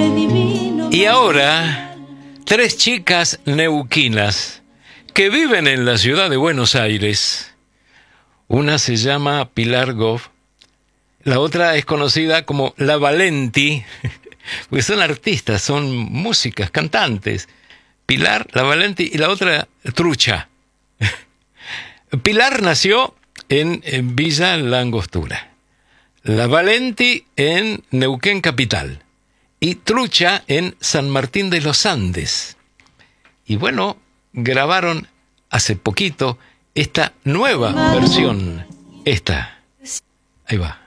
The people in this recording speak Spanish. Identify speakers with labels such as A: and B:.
A: Y ahora, 3 chicas neuquinas que viven en la ciudad de Buenos Aires. Una se llama Pilar Goff, la otra es conocida como La Valenti, porque son artistas, son músicas, cantantes. Pilar, La Valenti y la otra Trucha. Pilar nació en Villa La Angostura, La Valenti en Neuquén Capital y Trucha en San Martín de los Andes. Y bueno, grabaron hace poquito esta nueva versión. Esta. Ahí va.